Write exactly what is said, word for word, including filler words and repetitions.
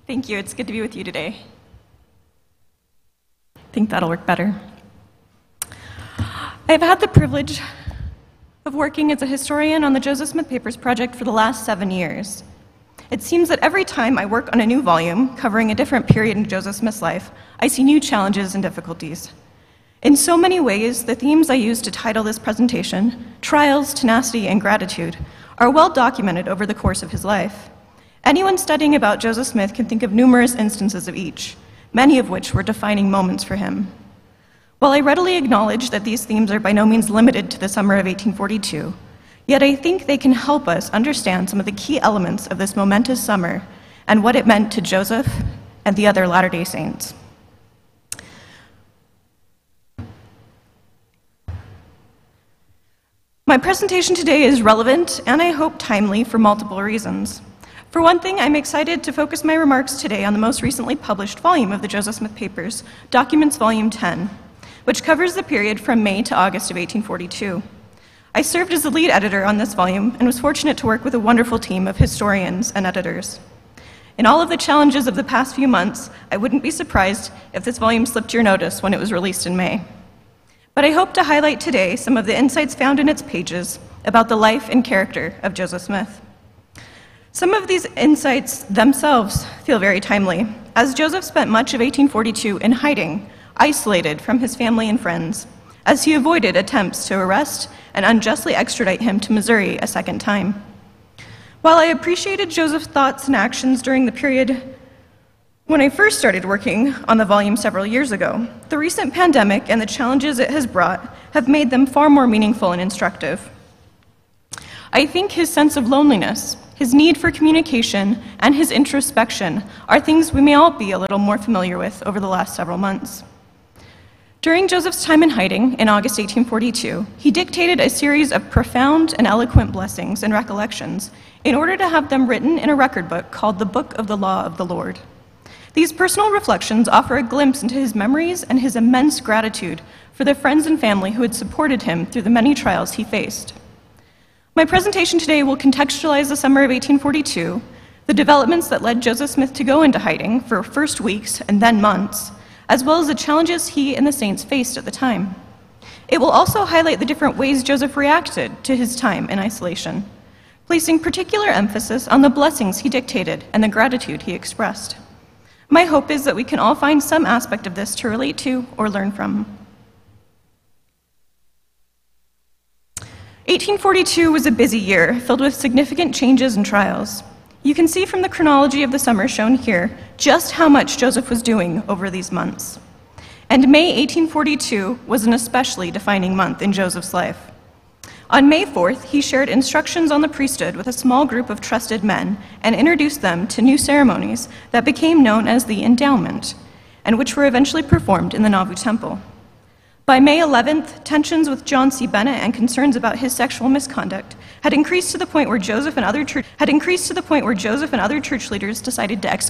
Thank you. It's good to be with you today. I think that'll work better. I've had the privilege of working as a historian on the Joseph Smith Papers project for the last seven years. It seems that every time I work on a new volume covering a different period in Joseph Smith's life, I see new challenges and difficulties. In so many ways, the themes I use to title this presentation, trials, tenacity, and gratitude, are well documented over the course of his life. Anyone studying about Joseph Smith can think of numerous instances of each, many of which were defining moments for him. While I readily acknowledge that these themes are by no means limited to the summer of eighteen forty-two, yet I think they can help us understand some of the key elements of this momentous summer and what it meant to Joseph and the other Latter-day Saints. My presentation today is relevant and I hope timely for multiple reasons. For one thing, I'm excited to focus my remarks today on the most recently published volume of the Joseph Smith Papers, Documents Volume ten, which covers the period from May to August of eighteen forty-two. I served as the lead editor on this volume and was fortunate to work with a wonderful team of historians and editors. In all of the challenges of the past few months, I wouldn't be surprised if this volume slipped your notice when it was released in May. But I hope to highlight today some of the insights found in its pages about the life and character of Joseph Smith. Some of these insights themselves feel very timely, as Joseph spent much of eighteen forty-two in hiding, isolated from his family and friends, as he avoided attempts to arrest and unjustly extradite him to Missouri a second time. While I appreciated Joseph's thoughts and actions during the period when I first started working on the volume several years ago, the recent pandemic and the challenges it has brought have made them far more meaningful and instructive. I think his sense of loneliness, his need for communication, and his introspection are things we may all be a little more familiar with over the last several months. During Joseph's time in hiding in August eighteen forty-two, he dictated a series of profound and eloquent blessings and recollections in order to have them written in a record book called the Book of the Law of the Lord. These personal reflections offer a glimpse into his memories and his immense gratitude for the friends and family who had supported him through the many trials he faced. My presentation today will contextualize the summer of eighteen forty-two, the developments that led Joseph Smith to go into hiding for first weeks and then months, as well as the challenges he and the saints faced at the time. It will also highlight the different ways Joseph reacted to his time in isolation, placing particular emphasis on the blessings he dictated and the gratitude he expressed. My hope is that we can all find some aspect of this to relate to or learn from. eighteen forty-two was a busy year, filled with significant changes and trials. You can see from the chronology of the summer shown here just how much Joseph was doing over these months. And May eighteen forty-two was an especially defining month in Joseph's life. On May fourth, he shared instructions on the priesthood with a small group of trusted men and introduced them to new ceremonies that became known as the endowment, and which were eventually performed in the Nauvoo Temple. By May eleventh, tensions with John C. Bennett and concerns about his sexual misconduct had increased to the point where Joseph and other church had increased to the point where Joseph and other church leaders decided to execute